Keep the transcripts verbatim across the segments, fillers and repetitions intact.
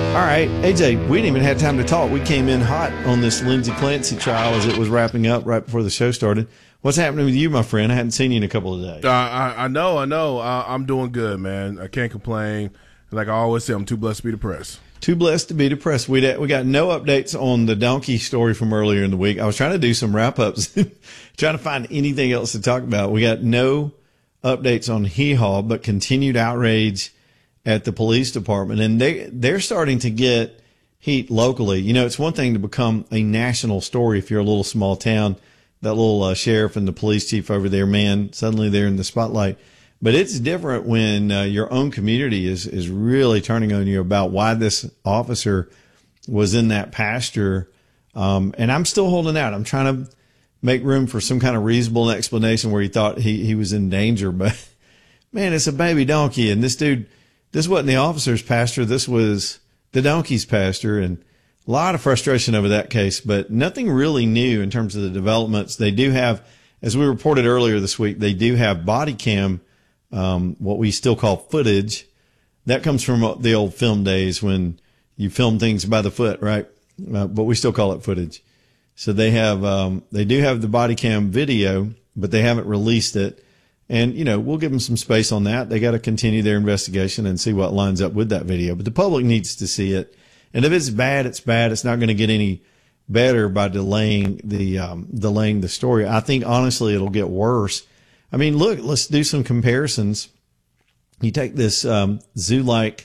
All right, A J, we didn't even have time to talk. We came in hot on this Lindsay Clancy trial as it was wrapping up right before the show started. What's happening with you, my friend? I hadn't seen you in a couple of days. Uh, I, I know, I know. Uh, I'm doing good, man. I can't complain. Like I always say, I'm too blessed to be depressed. Too blessed to be depressed. We we got no updates on the donkey story from earlier in the week. I was trying to do some wrap-ups, trying to find anything else to talk about. We got no updates on Hee Haw, but continued outrage at the police department. And they, they're starting to get heat locally. You know, it's one thing to become a national story if you're a little small town. That little uh, sheriff and the police chief over there, man, suddenly they're in the spotlight. But it's different when uh, your own community is, is really turning on you about why this officer was in that pasture. Um, and I'm still holding out. I'm trying to make room for some kind of reasonable explanation where he thought he, he was in danger. But, man, it's a baby donkey. And this dude, this wasn't the officer's pasture. This was the donkey's pasture. And a lot of frustration over that case, but nothing really new in terms of the developments. They do have, as we reported earlier this week, they do have body cam, um, what we still call footage. That comes from the old film days when you film things by the foot, right? Uh, but we still call it footage. So they have, um, they do have the body cam video, but they haven't released it. And, you know, we'll give them some space on that. They got to continue their investigation and see what lines up with that video, but the public needs to see it. And if it's bad, it's bad. It's not going to get any better by delaying the um, delaying the story. I think, honestly, it'll get worse. I mean, look, let's do some comparisons. You take this um, zoo-like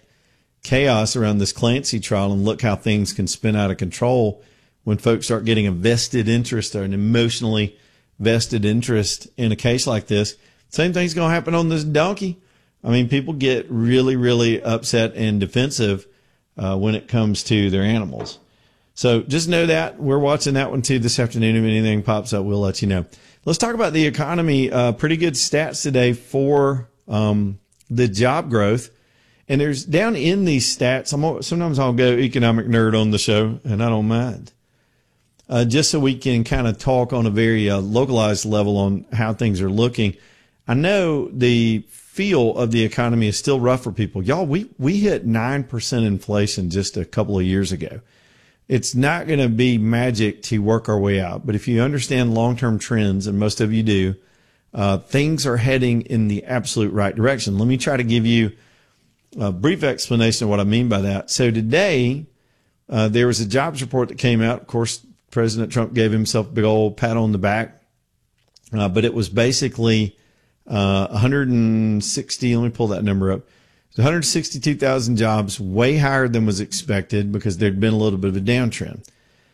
chaos around this Clancy trial and look how things can spin out of control when folks start getting a vested interest or an emotionally vested interest in a case like this. Same thing's going to happen on this donkey. I mean, people get really, really upset and defensive Uh, when it comes to their animals. So just know that. We're watching that one too this afternoon. If anything pops up, we'll let you know. Let's talk about the economy. Uh, pretty good stats today for um, the job growth. And there's down in these stats, I'm, sometimes I'll go economic nerd on the show, and I don't mind. Uh, just so we can kind of talk on a very uh, localized level on how things are looking. I know the feel of the economy is still rough for people. Y'all, we, we hit nine percent inflation just a couple of years ago. It's not going to be magic to work our way out, but if you understand long-term trends, and most of you do, uh, things are heading in the absolute right direction. Let me try to give you a brief explanation of what I mean by that. So today, uh, there was a jobs report that came out. Of course, President Trump gave himself a big old pat on the back, uh, but it was basically Uh, one hundred sixty, let me pull that number up. one hundred sixty-two thousand jobs, way higher than was expected because there'd been a little bit of a downtrend.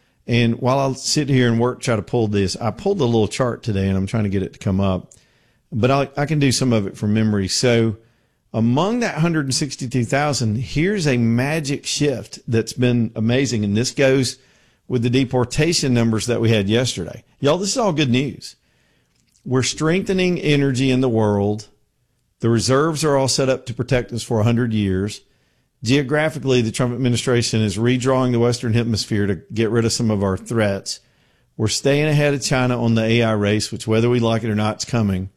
And while I'll sit here and work, try to pull this, I pulled a little chart today and I'm trying to get it to come up, but I, I can do some of it from memory. So among that one hundred sixty-two thousand, here's a magic shift that's been amazing. And this goes with the deportation numbers that we had yesterday. Y'all, this is all good news. We're strengthening energy in the world. The reserves are all set up to protect us for one hundred years. Geographically, the Trump administration is redrawing the Western Hemisphere to get rid of some of our threats. We're staying ahead of China on the A I race, which whether we like it or not, it's coming.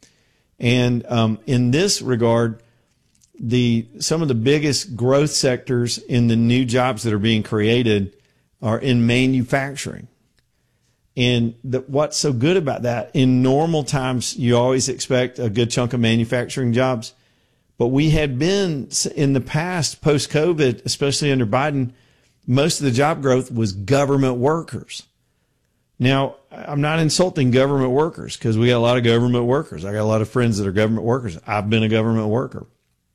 And um, in this regard, the some of the biggest growth sectors in the new jobs that are being created are in manufacturing. And the, what's so good about that, in normal times, you always expect a good chunk of manufacturing jobs. But we had been in the past, post-COVID, especially under Biden, most of the job growth was government workers. Now, I'm not insulting government workers because we got a lot of government workers. I got a lot of friends that are government workers. I've been a government worker.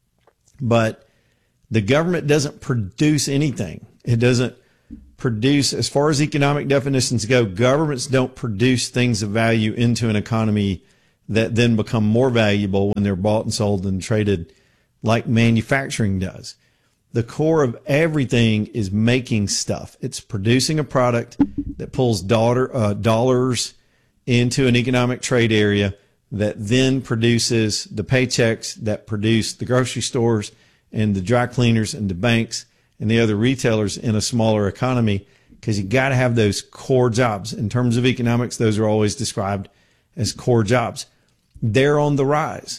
But the government doesn't produce anything. It doesn't produce, as far as economic definitions go, governments don't produce things of value into an economy that then become more valuable when they're bought and sold and traded like manufacturing does. The core of everything is making stuff. It's producing a product that pulls dollar, uh, dollars into an economic trade area that then produces the paychecks that produce the grocery stores and the dry cleaners and the banks and the other retailers in a smaller economy, because you got to have those core jobs. In terms of economics, those are always described as core jobs. They're on the rise.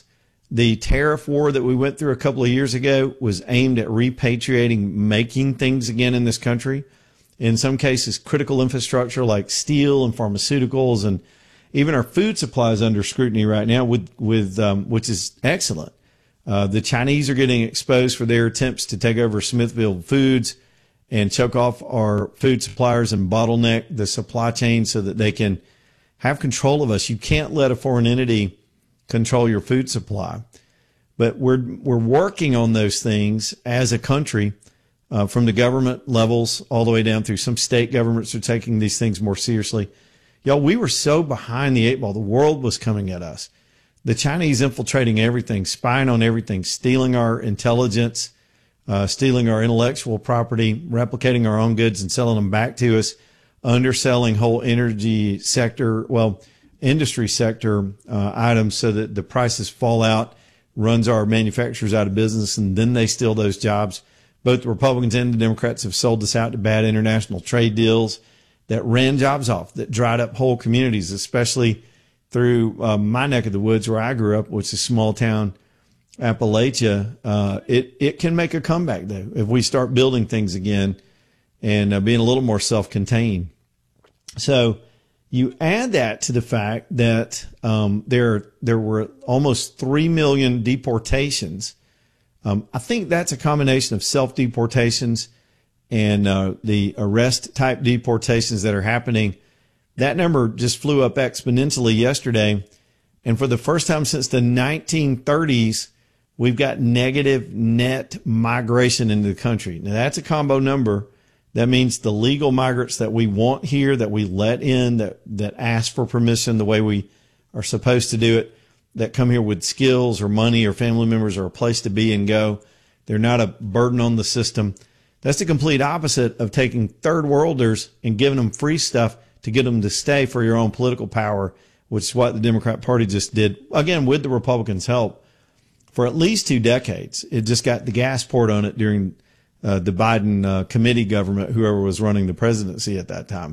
The tariff war that we went through a couple of years ago was aimed at repatriating, making things again in this country. In some cases, critical infrastructure like steel and pharmaceuticals, and even our food supply is under scrutiny right now, with with um, which is excellent. Uh, the Chinese are getting exposed for their attempts to take over Smithfield Foods and choke off our food suppliers and bottleneck the supply chain so that they can have control of us. You can't let a foreign entity control your food supply. But we're we're working on those things as a country, uh, from the government levels all the way down through some state governments are taking these things more seriously. Y'all, we were so behind the eight ball. The world was coming at us. The Chinese infiltrating everything, spying on everything, stealing our intelligence, uh, stealing our intellectual property, replicating our own goods and selling them back to us, underselling whole energy sector, well, industry sector uh, items so that the prices fall out, runs our manufacturers out of business, and then they steal those jobs. Both the Republicans and the Democrats have sold us out to bad international trade deals that ran jobs off, that dried up whole communities, especially through uh, my neck of the woods where I grew up, which is small town Appalachia. Uh, it, it can make a comeback, though, if we start building things again and uh, being a little more self-contained. So you add that to the fact that um, there there were almost three million deportations. Um, I think that's a combination of self-deportations and uh, the arrest-type deportations that are happening. That number just flew up exponentially yesterday. And for the first time since the nineteen thirties, we've got negative net migration into the country. Now, that's a combo number. That means the legal migrants that we want here, that we let in, that, that ask for permission the way we are supposed to do it, that come here with skills or money or family members or a place to be and go. They're not a burden on the system. That's the complete opposite of taking third worlders and giving them free stuff to get them to stay for your own political power, which is what the Democrat Party just did, again, with the Republicans' help, for at least two decades. It just got the gas poured on it during uh, the Biden uh, committee government, whoever was running the presidency at that time.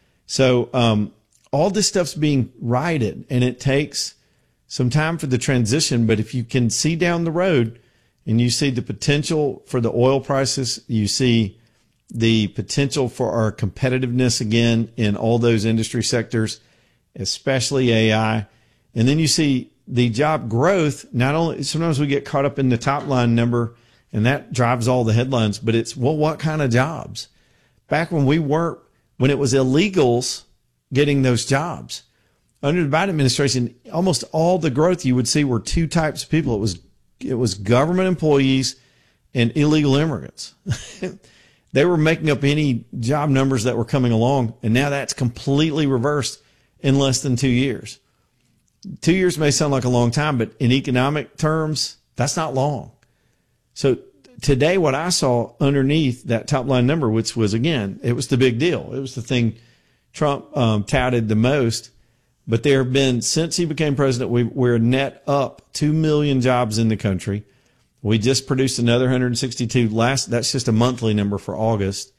So um, all this stuff's being righted, and it takes some time for the transition. But if you can see down the road and you see the potential for the oil prices, you see the potential for our competitiveness again in all those industry sectors, especially A I. And then you see the job growth. Not only, sometimes we get caught up in the top line number and that drives all the headlines, but it's, well, what kind of jobs? Back when we weren't, when it was illegals getting those jobs. Under the Biden administration, almost all the growth you would see were two types of people. It was, it was government employees and illegal immigrants. They were making up any job numbers that were coming along, and now that's completely reversed in less than two years. Two years may sound like a long time, but in economic terms, that's not long. So today, what I saw underneath that top line number, which was, again, it was the big deal. It was the thing Trump um, touted the most. But there have been, since he became president, we, we're net up two million jobs in the country. We just produced another one hundred sixty-two last. That's just a monthly number for August.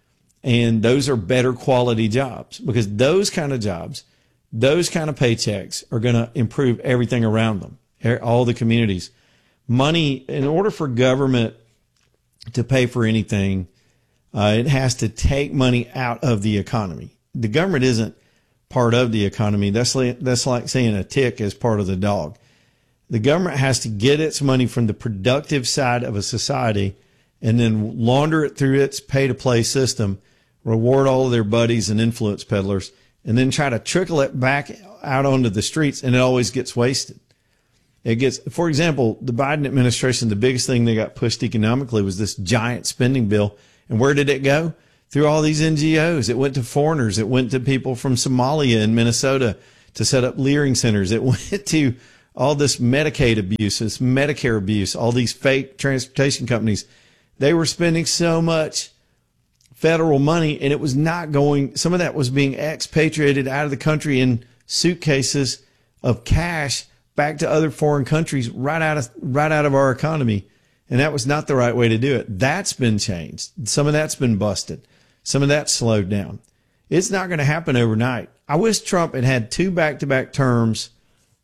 And those are better quality jobs, because those kind of jobs, those kind of paychecks are going to improve everything around them, all the communities. Money, in order for government to pay for anything, uh, it has to take money out of the economy. The government isn't part of the economy. That's like, that's like saying a tick is part of the dog. The government has to get its money from the productive side of a society and then launder it through its pay-to-play system, reward all of their buddies and influence peddlers, and then try to trickle it back out onto the streets, and it always gets wasted. It gets, for example, the Biden administration, the biggest thing they got pushed economically was this giant spending bill. And where did it go? Through all these N G Os. It went to foreigners. It went to people from Somalia and Minnesota to set up Leering centers. It went to all this Medicaid abuse, this Medicare abuse, all these fake transportation companies. They were spending so much federal money, and it was not going, some of that was being expatriated out of the country in suitcases of cash back to other foreign countries, right out of, right out of our economy. And that was not the right way to do it. That's been changed. Some of that's been busted. Some of that's slowed down. It's not going to happen overnight. I wish Trump had had two back-to-back terms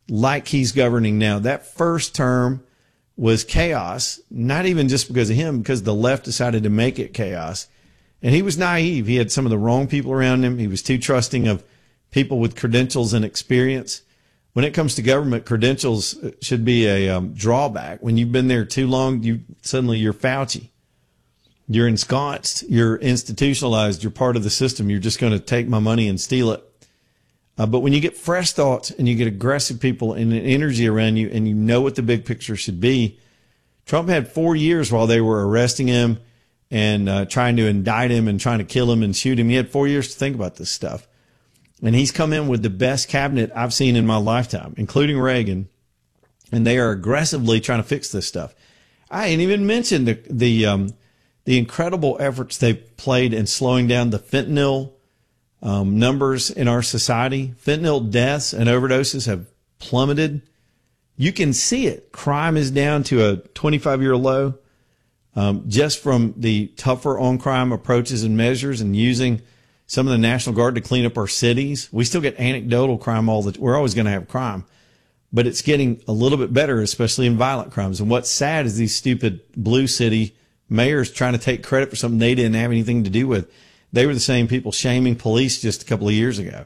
like he's governing now. That first term was chaos, not even just because of him, because the left decided to make it chaos. And he was naive. He had some of the wrong people around him. He was too trusting of people with credentials and experience. When it comes to government, credentials should be a um, drawback. When you've been there too long, you suddenly you're Fauci. You're ensconced. You're institutionalized. You're part of the system. You're just going to take my money and steal it. Uh, but when you get fresh thoughts and you get aggressive people and an energy around you and you know what the big picture should be, Trump had four years while they were arresting him and uh, trying to indict him and trying to kill him and shoot him. He had four years to think about this stuff. And he's come in with the best cabinet I've seen in my lifetime, including Reagan. And they are aggressively trying to fix this stuff. I ain't even mentioned the, the, um, the incredible efforts they've played in slowing down the fentanyl Um, numbers in our society. Fentanyl deaths and overdoses have plummeted. You can see it. Crime is down to a twenty-five year low, um, just from the tougher on crime approaches and measures and using some of the National Guard to clean up our cities. We still get anecdotal crime all the, we're always going to have crime, but it's getting a little bit better, especially in violent crimes. And what's sad is these stupid blue city mayors trying to take credit for something they didn't have anything to do with. They were the same people shaming police just a couple of years ago.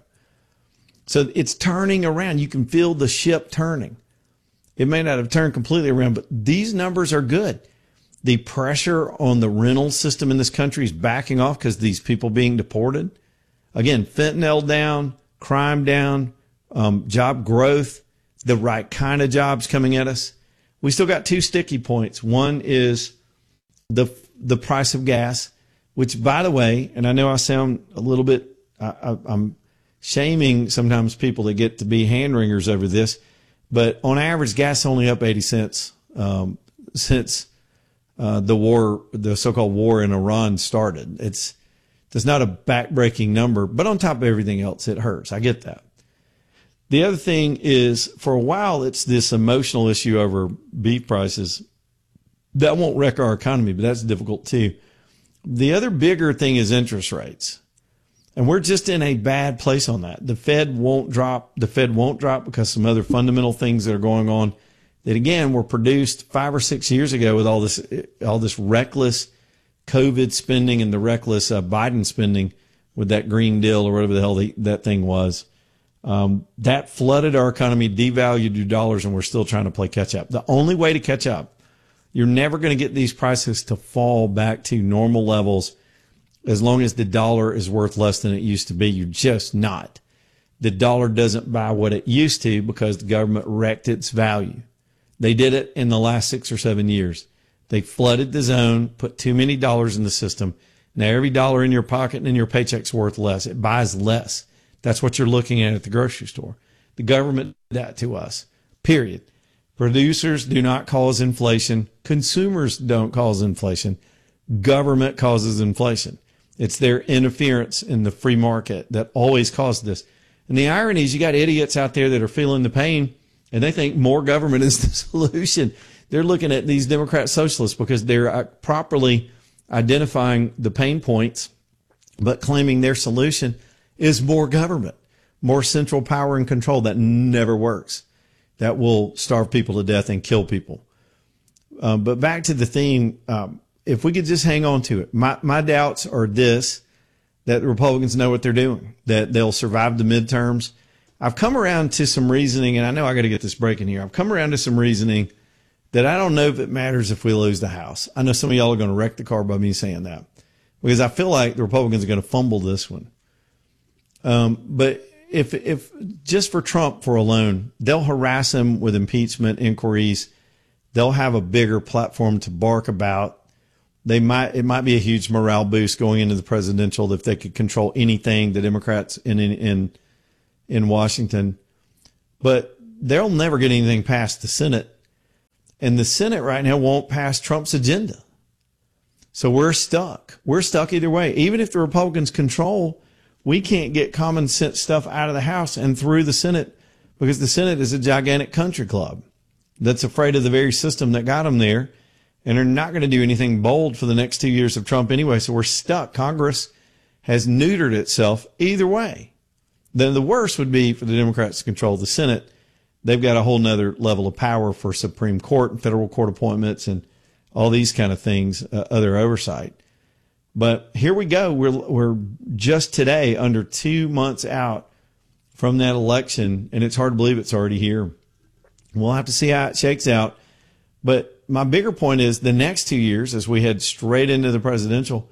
So it's turning around. You can feel the ship turning. It may not have turned completely around, but these numbers are good. The pressure on the rental system in this country is backing off because these people being deported. Again, fentanyl down, crime down, um, job growth, the right kind of jobs coming at us. We still got two sticky points. One is the the price of gas, which, by the way, and I know I sound a little bit, I, I, I'm shaming sometimes people that get to be hand wringers over this, but on average, gas only up eighty cents um, since uh, the war, the so-called war in Iran started. It's, it's not a backbreaking number, but on top of everything else, it hurts. I get that. The other thing is, for a while, it's this emotional issue over beef prices. That won't wreck our economy, but that's difficult too. The other bigger thing is interest rates. And we're just in a bad place on that. The Fed won't drop. The Fed won't drop because some other fundamental things that are going on that, again, were produced five or six years ago with all this, all this reckless COVID spending and the reckless uh, Biden spending with that Green Deal or whatever the hell the, that thing was. Um, that flooded our economy, devalued your dollars, and we're still trying to play catch up. The only way to catch up, you're never going to get these prices to fall back to normal levels as long as the dollar is worth less than it used to be. You're just not. The dollar doesn't buy what it used to because the government wrecked its value. They did it in the last six or seven years. They flooded the zone, put too many dollars in the system. Now every dollar in your pocket and in your paycheck's worth less. It buys less. That's what you're looking at at the grocery store. The government did that to us, period. Producers do not cause inflation. Consumers don't cause inflation. Government causes inflation. It's their interference in the free market that always caused this. And the irony is you got idiots out there that are feeling the pain and they think more government is the solution. They're looking at these Democrat socialists because they're properly identifying the pain points, but claiming their solution is more government, more central power and control. That never works. That will starve people to death and kill people. Um, but back to the theme, um, if we could just hang on to it. My, my doubts are this, that the Republicans know what they're doing, that they'll survive the midterms. I've come around to some reasoning, and I know I got to get this breaking here. I've come around to some reasoning that I don't know if it matters if we lose the House. I know some of y'all are going to wreck the car by me saying that because I feel like the Republicans are going to fumble this one. Um, but if, if just for Trump for alone, they'll harass him with impeachment inquiries. They'll have a bigger platform to bark about. They might, it might be a huge morale boost going into the presidential if they could control anything, the Democrats in, in, in, in Washington, but they'll never get anything past the Senate. And the Senate right now won't pass Trump's agenda. So we're stuck. We're stuck either way. Even if the Republicans control, we can't get common sense stuff out of the House and through the Senate because the Senate is a gigantic country club that's afraid of the very system that got them there. And they're not going to do anything bold for the next two years of Trump anyway. So we're stuck. Congress has neutered itself either way. Then the worst would be for the Democrats to control the Senate. they've got a whole nother level of power for Supreme Court and federal court appointments and all these kind of things, uh, other oversight. But here we go. We're, we're just today under two months out from that election, and it's hard to believe it's already here. We'll have to see how it shakes out. But my bigger point is the next two years, as we head straight into the presidential,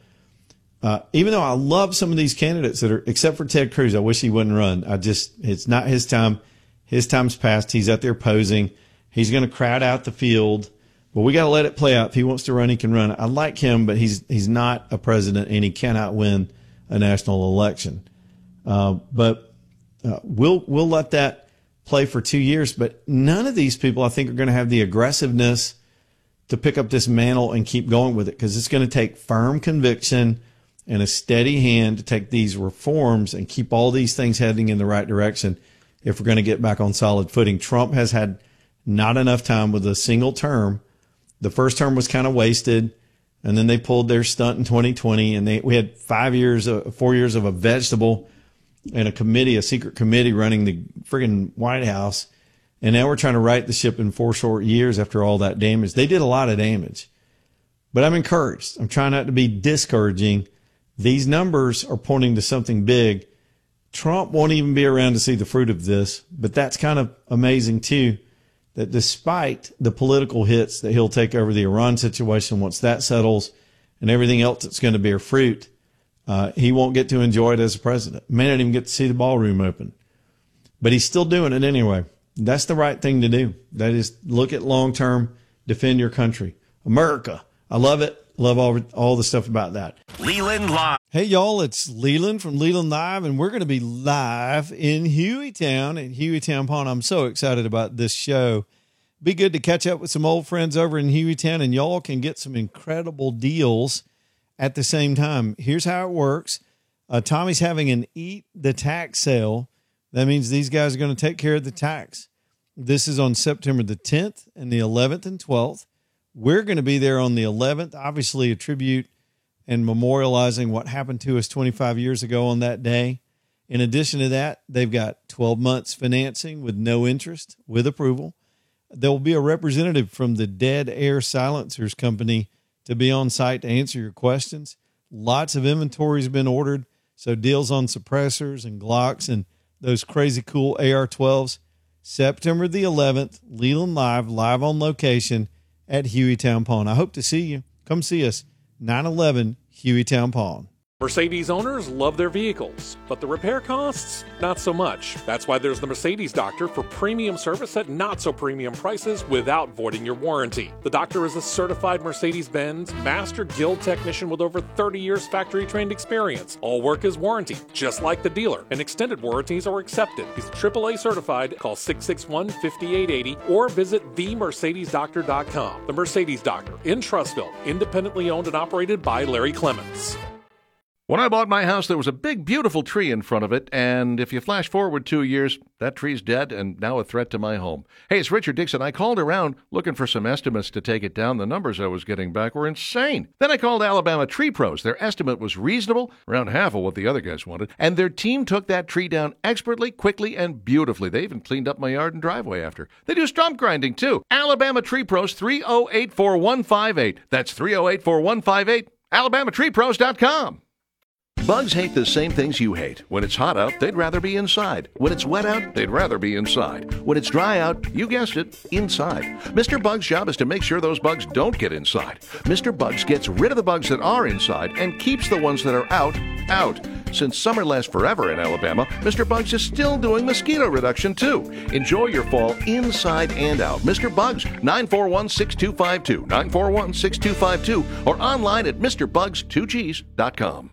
uh, even though I love some of these candidates that are, except for Ted Cruz, I wish he wouldn't run. I just, it's not his time. His time's passed. He's out there posing. He's going to crowd out the field. But we got to let it play out. If he wants to run, he can run. I like him, but he's he's not a president, and he cannot win a national election. Uh, but uh, we'll we'll let that play for two years. But none of these people, I think, are going to have the aggressiveness to pick up this mantle and keep going with it, because it's going to take firm conviction and a steady hand to take these reforms and keep all these things heading in the right direction if we're going to get back on solid footing. Trump has had not enough time with a single term. The first term was kind of wasted, and then they pulled their stunt in twenty twenty, and they we had five years, of, four years of a vegetable and a committee, a secret committee running the friggin' White House, and now we're trying to right the ship in four short years after all that damage. They did a lot of damage, but I'm encouraged. I'm trying not to be discouraging. These numbers are pointing to something big. Trump won't even be around to see the fruit of this, but that's kind of amazing too, that despite the political hits that he'll take over the Iran situation, once that settles and everything else that's going to bear fruit, uh, he won't get to enjoy it as a president. May not even get to see the ballroom open. But he's still doing it anyway. That's the right thing to do. That is, look at long-term, defend your country. America. I love it. Love all, all the stuff about that. Leland Live. Hey, y'all, it's Leland from Leland Live, and we're going to be live in Hueytown at Hueytown Pawn. I'm so excited about this show. Be good to catch up with some old friends over in Hueytown, and y'all can get some incredible deals at the same time. Here's how it works. Uh, Tommy's having an Eat the Tax sale. That means these guys are going to take care of the tax. This is on September the tenth and the eleventh and twelfth. We're going to be there on the eleventh, obviously a tribute and memorializing what happened to us twenty-five years ago on that day. In addition to that, they've got twelve months financing with no interest, with approval. There will be a representative from the Dead Air Silencers Company to be on site to answer your questions. Lots of inventory has been ordered, so deals on suppressors and Glocks and those crazy cool A R twelves. September the eleventh, Leland Live, live on location at Hueytown Pawn. I hope to see you. Come see us, nine eleven Hueytown Pawn. Mercedes owners love their vehicles, but the repair costs, not so much. That's why there's the Mercedes Doctor for premium service at not so premium prices without voiding your warranty. The Doctor is a certified Mercedes-Benz Master Guild technician with over thirty years factory-trained experience. All work is warranted, just like the dealer, and extended warranties are accepted. He's triple A certified. Call six six one, five eight eight zero or visit the mercedes doctor dot com. The Mercedes Doctor in Trussville, independently owned and operated by Larry Clements. When I bought my house, there was a big, beautiful tree in front of it, and if you flash forward two years, that tree's dead and now a threat to my home. Hey, it's Richard Dixon. I called around looking for some estimates to take it down. The numbers I was getting back were insane. Then I called Alabama Tree Pros. Their estimate was reasonable, around half of what the other guys wanted, and their team took that tree down expertly, quickly, and beautifully. They even cleaned up my yard and driveway after. They do stump grinding, too. Alabama Tree Pros, three oh eight, four one five eight. That's three oh eight, four one five eight. alabama tree pros dot com. Bugs hate the same things you hate. When it's hot out, they'd rather be inside. When it's wet out, they'd rather be inside. When it's dry out, you guessed it, inside. Mister Bug's job is to make sure those bugs don't get inside. Mister Bugs gets rid of the bugs that are inside and keeps the ones that are out, out. Since summer lasts forever in Alabama, Mister Bugs is still doing mosquito reduction, too. Enjoy your fall inside and out. Mister Bugs, nine four one, six two five two, nine four one, six two five two, or online at Mr Bugs two Gs dot com.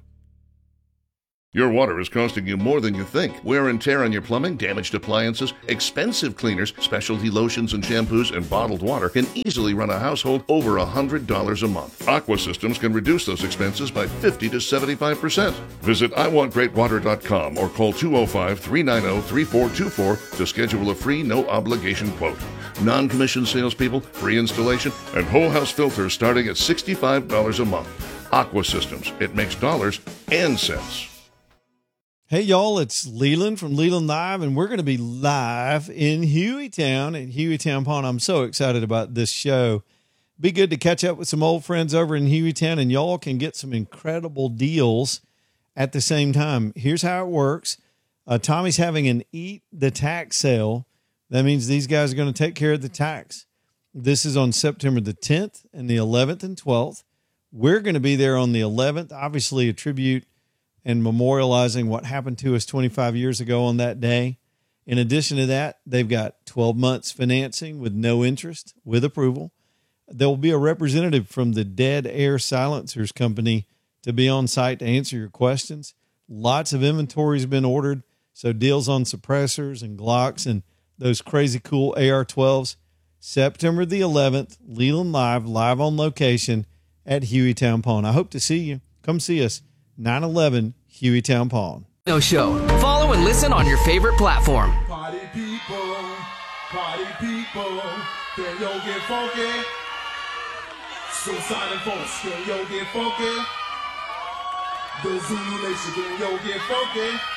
Your water is costing you more than you think. Wear and tear on your plumbing, damaged appliances, expensive cleaners, specialty lotions and shampoos, and bottled water can easily run a household over one hundred dollars a month. Aqua Systems can reduce those expenses by fifty to seventy-five percent. Visit I want great water dot com or call two oh five, three nine oh, three four two four to schedule a free, no-obligation quote. Non-commissioned salespeople, free installation, and whole house filters starting at sixty-five dollars a month. Aqua Systems. It makes dollars and cents. Hey, y'all, it's Leland from Leland Live, and we're going to be live in Hueytown at Hueytown Pawn. I'm so excited about this show. Be good to catch up with some old friends over in Hueytown, and y'all can get some incredible deals at the same time. Here's how it works. Uh, Tommy's having an Eat the Tax sale. That means these guys are going to take care of the tax. This is on September the tenth and the eleventh and twelfth. We're going to be there on the eleventh, obviously a tribute and memorializing what happened to us twenty-five years ago on that day. In addition to that, they've got twelve months financing with no interest, with approval. There will be a representative from the Dead Air Silencers Company to be on site to answer your questions. Lots of inventory has been ordered, so deals on suppressors and Glocks and those crazy cool A R twelves. September the eleventh, Leland Live, live on location at Hueytown Pawn. I hope to see you. Come see us. nine eleven Hueytown Pawn. No show. Follow and listen on your favorite platform. Party people, party people, can yo get funky? Suicide and folks, can yo get funky? The Zulu Nation, can yo get funky?